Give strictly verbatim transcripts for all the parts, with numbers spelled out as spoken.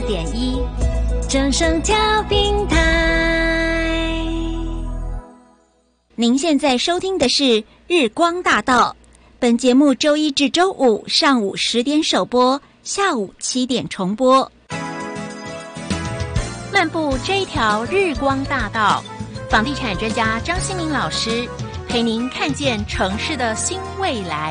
点一，正声调频台。您现在收听的是日光大道，本节目周一至周五上午十点首播，下午七点重播。漫步这一条日光大道，房地产专家张新民老师陪您看见城市的新未来。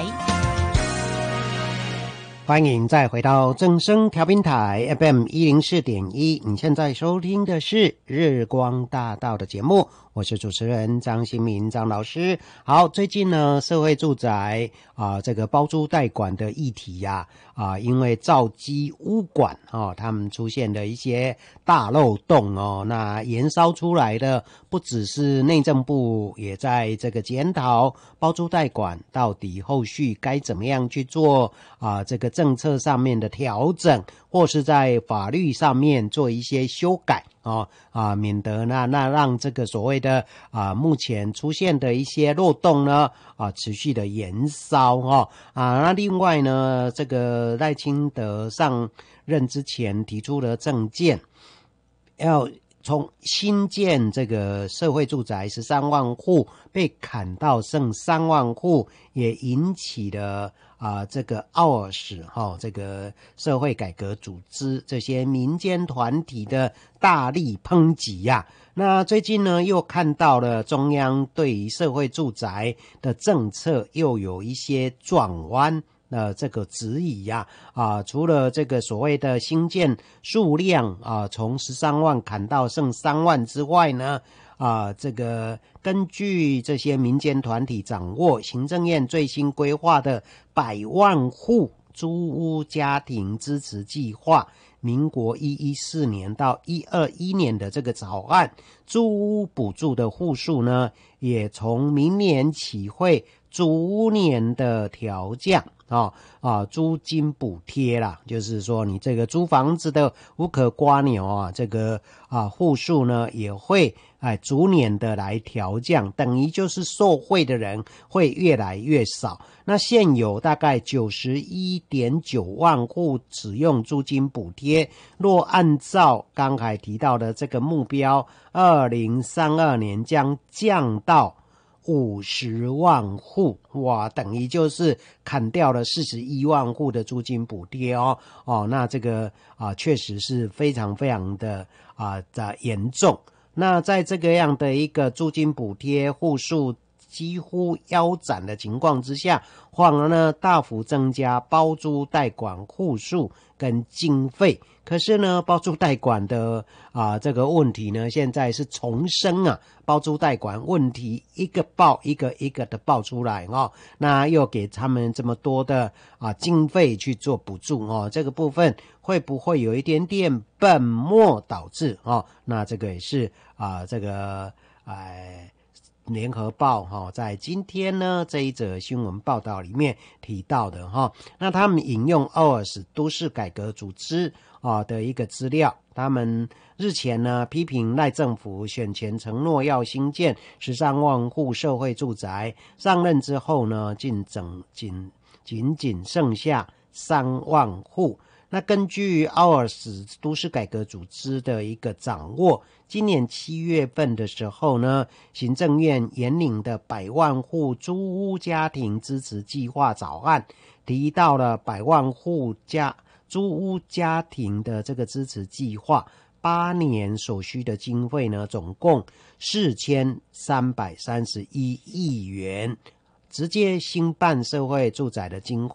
欢迎再回到正声调频台 F M 一零四点一，你现在收听的是日光大道的节目，我是主持人张新民张老师。好，最近呢，社会住宅啊、呃，这个包租代管的议题呀、啊，啊，因为造基屋管哦，他们出现了一些大漏洞哦，那延烧出来的不只是内政部也在这个检讨包租代管到底后续该怎么样去做啊，这个政策上面的调整，或是在法律上面做一些修改哦啊，免得那那让这个所谓的啊目前出现的一些漏洞呢啊持续的延烧哦啊。那另外呢，这个赖清德上任之前提出的政见，要从新建这个社会住宅十三万户被砍到剩三万户，也引起了啊、呃、这个奥尔史哈、哦、这个社会改革组织这些民间团体的大力抨击呀、啊。那最近呢，又看到了中央对于社会住宅的政策又有一些转弯。呃，这个质疑呀、啊，啊，除了这个所谓的新建数量啊，从十三万砍到剩三万之外呢，啊，这个根据这些民间团体掌握行政院最新规划的百万户租屋家庭支持计划，民国一一四年到一二一年的这个草案，租屋补助的户数呢，也从明年起会逐年的调降。哦啊，租金补贴啦，就是说你这个租房子的无可刮牛啊，这个啊户数呢也会哎逐年的来调降，等于就是受惠的人会越来越少。那现有大概 九十一点九万户使用租金补贴，若按照刚才提到的这个目标，二零三二年将降到五十万户，哇，等于就是砍掉了四十一万户的租金补贴哦哦，那这个啊确实是非常非常的啊的严重。那在这个样的一个租金补贴户数几乎腰斩的情况之下，反而呢大幅增加包租代管户数跟经费。可是呢，包租代管的啊这个问题呢，现在是重生啊，包租代管问题一个爆一个一个的爆出来哦，那又给他们这么多的啊经费去做补助哦，这个部分会不会有一点点本末倒置哦？那这个也是啊这个哎。联合报哈、哦，在今天呢这一则新闻报道里面提到的哈、哦，那他们引用奥尔斯都市改革组织啊、哦、的一个资料，他们日前呢批评赖政府选前承诺要新建十三万户社会住宅，上任之后呢，竟整仅仅仅剩下三万户。那根据奥尔斯都市改革组织的一个掌握，今年七月份的时候呢，行政院研拟的百万户租屋家庭支持计划草案提到了百万户家租屋家庭的这个支持计划，八年所需的经费呢，总共四千三百三十一亿元，直接兴办社会住宅的经费